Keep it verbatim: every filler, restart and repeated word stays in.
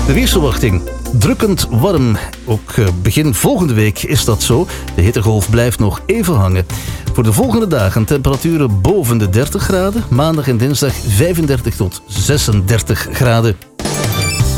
De weersverwachting. Drukkend warm. Ook begin volgende week is dat zo. De hittegolf blijft nog even hangen. Voor de volgende dagen temperaturen boven de dertig graden. Maandag en dinsdag vijfendertig tot zesendertig graden.